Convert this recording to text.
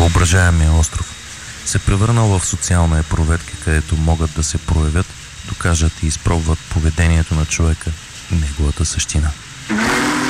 въображаемия остров се превърнал в социална епроветка, където могат да се проявят, докажат и изпробват поведението на човека и неговата същина.